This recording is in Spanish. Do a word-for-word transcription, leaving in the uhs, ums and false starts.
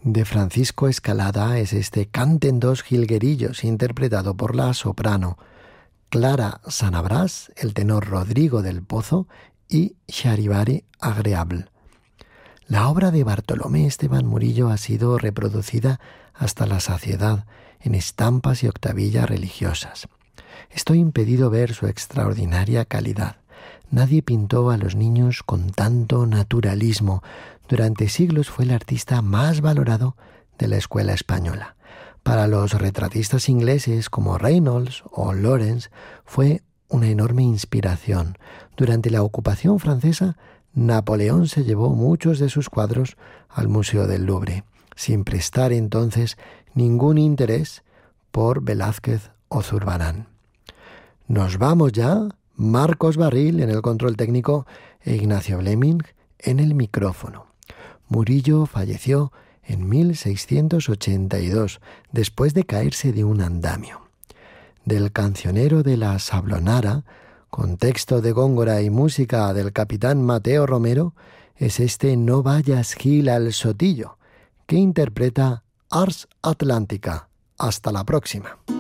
de Francisco Escalada es este Canten dos jilguerillos, interpretado por la soprano Clara Sanabrás, el tenor Rodrigo del Pozo y Charivari Agreable. La obra de Bartolomé Esteban Murillo ha sido reproducida hasta la saciedad en estampas y octavillas religiosas. Estoy impedido ver su extraordinaria calidad. Nadie pintó a los niños con tanto naturalismo. Durante siglos fue el artista más valorado de la escuela española. Para los retratistas ingleses como Reynolds o Lawrence fue una enorme inspiración. Durante la ocupación francesa, Napoleón se llevó muchos de sus cuadros al Museo del Louvre, sin prestar entonces ningún interés por Velázquez o Zurbarán. Nos vamos ya, Marcos Barril en el control técnico e Ignacio Bleming en el micrófono. Murillo falleció en mil seiscientos ochenta y dos, después de caerse de un andamio. Del cancionero de la Sablonara, con texto de Góngora y música del capitán Mateo Romero, es este No vayas Gil al Sotillo, que interpreta Ars Atlántica. Hasta la próxima.